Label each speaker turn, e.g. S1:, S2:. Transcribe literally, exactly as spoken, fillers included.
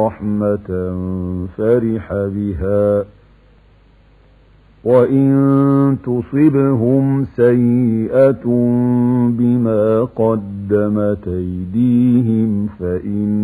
S1: رحمة فرح بها، وإن تصبهم سيئة بما قدمت أيديهم فإن